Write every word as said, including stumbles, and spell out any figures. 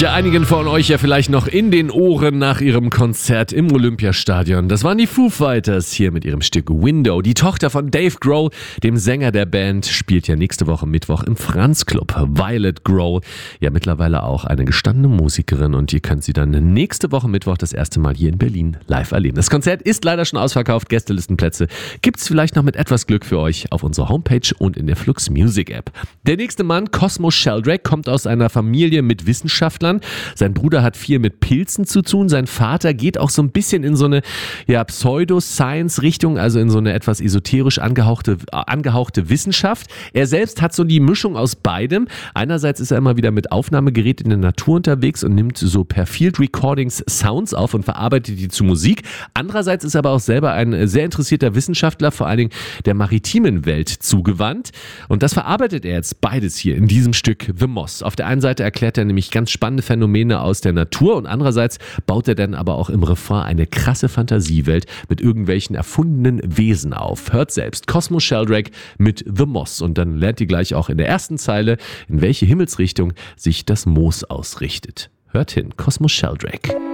Ja, einigen von euch ja vielleicht noch in den Ohren nach ihrem Konzert im Olympiastadion. Das waren die Foo Fighters hier mit ihrem Stück Window. Die Tochter von Dave Grohl, dem Sänger der Band, spielt ja nächste Woche Mittwoch im Franz Club. Violet Grohl, ja mittlerweile auch eine gestandene Musikerin, und ihr könnt sie dann nächste Woche Mittwoch das erste Mal hier in Berlin live erleben. Das Konzert ist leider schon ausverkauft. Gästelistenplätze gibt's vielleicht noch mit etwas Glück für euch auf unserer Homepage und in der Flux Music App. Der nächste Mann, Cosmo Sheldrake, kommt aus einer Familie mit Wissenschaftlern. Sein Bruder hat viel mit Pilzen zu tun. Sein Vater geht auch so ein bisschen in so eine ja, Pseudo-Science-Richtung, also in so eine etwas esoterisch angehauchte, angehauchte Wissenschaft. Er selbst hat so die Mischung aus beidem. Einerseits ist er immer wieder mit Aufnahmegeräten in der Natur unterwegs und nimmt so per Field Recordings Sounds auf und verarbeitet die zu Musik. Andererseits ist er aber auch selber ein sehr interessierter Wissenschaftler, vor allen Dingen der maritimen Welt zugewandt. Und das verarbeitet er jetzt beides hier in diesem Stück The Moss. Auf der einen Seite erklärt er nämlich ganz spannende Phänomene aus der Natur und andererseits baut er dann aber auch im Refrain eine krasse Fantasiewelt mit irgendwelchen erfundenen Wesen auf. Hört selbst Cosmo Sheldrake mit The Moss und dann lernt ihr gleich auch in der ersten Zeile, in welche Himmelsrichtung sich das Moos ausrichtet. Hört hin, Cosmo Sheldrake.